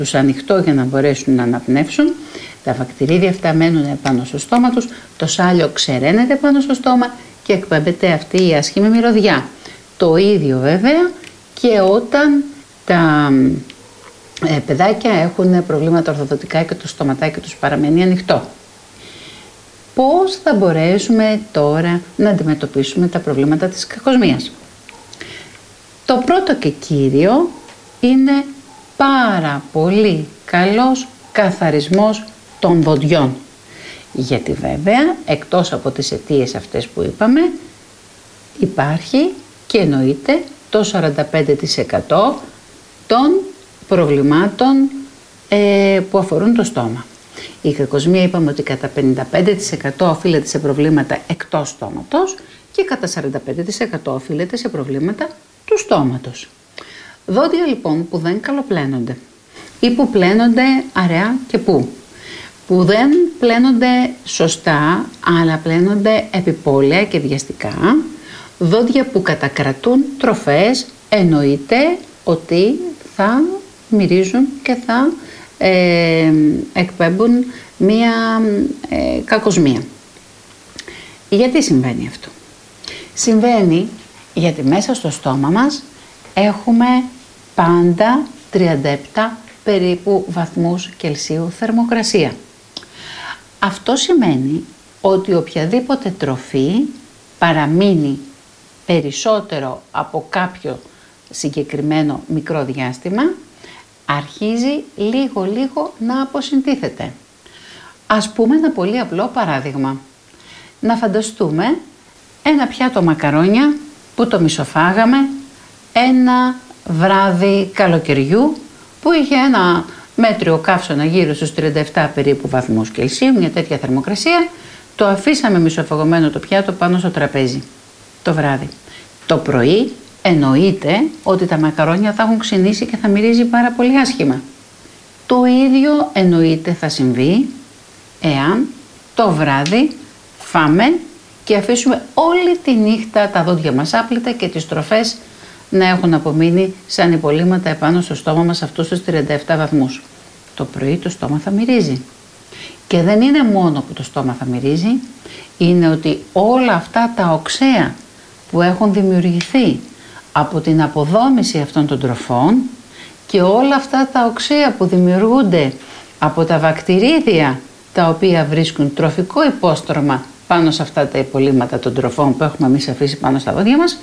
τους ανοιχτό για να μπορέσουν να αναπνεύσουν. Τα βακτηρίδια αυτά μένουν πάνω στο στόμα τους, το σάλιο ξεραίνεται πάνω στο στόμα και εκπέμπεται αυτή η άσχημη μυρωδιά. Το ίδιο βέβαια και όταν τα παιδάκια έχουν προβλήματα ορθοδοτικά και το στοματάκι τους παραμένει ανοιχτό. Πώς θα μπορέσουμε τώρα να αντιμετωπίσουμε τα προβλήματα της κακοσμίας? Το πρώτο και κύριο είναι πάρα πολύ καλός καθαρισμός των δοντιών. Γιατί βέβαια, εκτός από τις αιτίες αυτές που είπαμε, υπάρχει και εννοείται το 45% των προβλημάτων που αφορούν το στόμα. Η κακοσμία είπαμε ότι κατά 55% οφείλεται σε προβλήματα εκτός στόματος και κατά 45% οφείλεται σε προβλήματα του στόματος. Δόντια λοιπόν που δεν καλοπλένονται ή που πλένονται αραιά και που δεν πλένονται σωστά αλλά πλένονται επιπόλαια και βιαστικά, δόντια που κατακρατούν τροφές, εννοείται ότι θα μυρίζουν και θα εκπέμπουν μία κακοσμία. Γιατί συμβαίνει αυτό? Συμβαίνει γιατί μέσα στο στόμα μας έχουμε πάντα 37 περίπου βαθμούς Κελσίου θερμοκρασία. Αυτό σημαίνει ότι οποιαδήποτε τροφή παραμείνει περισσότερο από κάποιο συγκεκριμένο μικρό διάστημα, αρχίζει λίγο να αποσυντίθεται. Ας πούμε ένα πολύ απλό παράδειγμα. Να φανταστούμε ένα πιάτο μακαρόνια που το μισοφάγαμε ένα βράδυ καλοκαιριού που είχε ένα μέτριο καύσωνα γύρω στους 37 περίπου βαθμούς Κελσίου, μια τέτοια θερμοκρασία. Το αφήσαμε μισοφαγωμένο το πιάτο πάνω στο τραπέζι το βράδυ. Το πρωί εννοείται ότι τα μακαρόνια θα έχουν ξυνήσει και θα μυρίζει πάρα πολύ άσχημα. Το ίδιο εννοείται θα συμβεί εάν το βράδυ φάμε και αφήσουμε όλη τη νύχτα τα δόντια μας άπλυτα και τις τροφές να έχουν απομείνει σαν υπολείμματα επάνω στο στόμα μας αυτούς τους 37 βαθμούς. Το πρωί το στόμα θα μυρίζει. Και δεν είναι μόνο που το στόμα θα μυρίζει, είναι ότι όλα αυτά τα οξέα που έχουν δημιουργηθεί από την αποδόμηση αυτών των τροφών και όλα αυτά τα οξέα που δημιουργούνται από τα βακτηρίδια τα οποία βρίσκουν τροφικό υπόστρωμα πάνω σε αυτά τα υπολείμματα των τροφών που έχουμε εμείς αφήσει πάνω στα δόντια μας,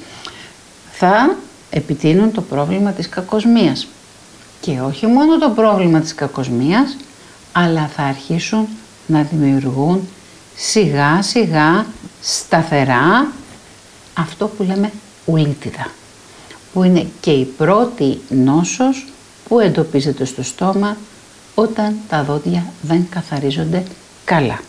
θα επιτείνουν το πρόβλημα της κακοσμίας. Και όχι μόνο το πρόβλημα της κακοσμίας, αλλά θα αρχίσουν να δημιουργούν σιγά σιγά σταθερά αυτό που λέμε ουλίτιδα, που είναι και η πρώτη νόσος που εντοπίζεται στο στόμα όταν τα δόντια δεν καθαρίζονται καλά.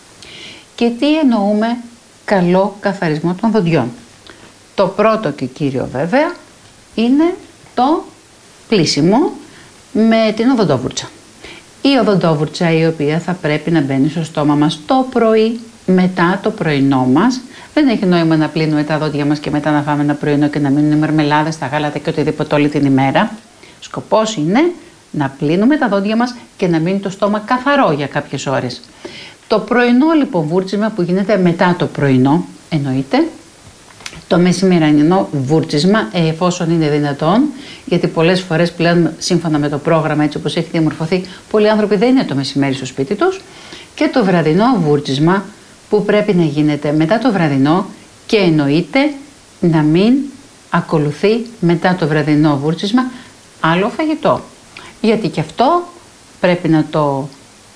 Και τι εννοούμε καλό καθαρισμό των δοντιών? Το πρώτο και κύριο βέβαια είναι το πλύσιμο με την οδοντόβουρτσα. Η οδοντόβουρτσα η οποία θα πρέπει να μπαίνει στο στόμα μας το πρωί μετά το πρωινό μας. Δεν έχει νόημα να πλύνουμε τα δόντια μας και μετά να φάμε ένα πρωινό και να μείνουν μαρμελάδες, τα γάλατα και οτιδήποτε όλη την ημέρα. Σκοπός είναι να πλύνουμε τα δόντια μας και να μείνει το στόμα καθαρό για κάποιες ώρες. Το πρωινό λοιπόν βούρτσισμα που γίνεται μετά το πρωινό, εννοείται, το μεσημερινό βούρτσισμα εφόσον είναι δυνατόν, γιατί πολλές φορές πλέον σύμφωνα με το πρόγραμμα έτσι όπως έχει διαμορφωθεί, πολλοί άνθρωποι δεν είναι το μεσημέρι στο σπίτι τους, και το βραδινό βούρτσισμα που πρέπει να γίνεται μετά το βραδινό και εννοείται να μην ακολουθεί μετά το βραδινό βούρτσισμα άλλο φαγητό. Γιατί και αυτό πρέπει να το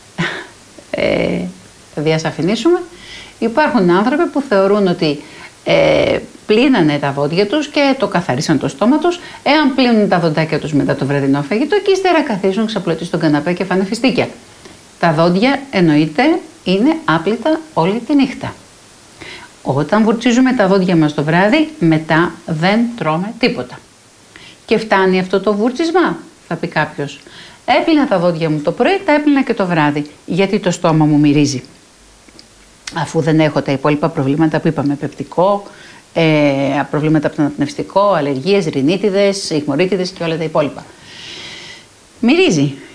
διασαφηνίσουμε. Υπάρχουν άνθρωποι που θεωρούν ότι πλύνανε τα δόντια τους και το καθαρίσαν το στόμα τους εάν πλύνουν τα δοντάκια τους μετά το βραδινό φαγητό και ύστερα καθίσουν ξαπλωτοί στον καναπέ και φάνε φιστίκια. Τα δόντια εννοείται είναι άπλυτα όλη τη νύχτα. Όταν βουρτσίζουμε τα δόντια μας το βράδυ, μετά δεν τρώμε τίποτα. Και φτάνει αυτό το βούρτσισμα, θα πει κάποιος. Έπλυνα τα δόντια μου το πρωί, τα έπλυνα και το βράδυ. Γιατί το στόμα μου μυρίζει? Αφού δεν έχω τα υπόλοιπα προβλήματα που είπαμε, πεπτικό, προβλήματα από το αναπνευστικό, αλλεργίες, ρινίτιδες, ιχμορίτιδες και όλα τα υπόλοιπα. Μυρίζει.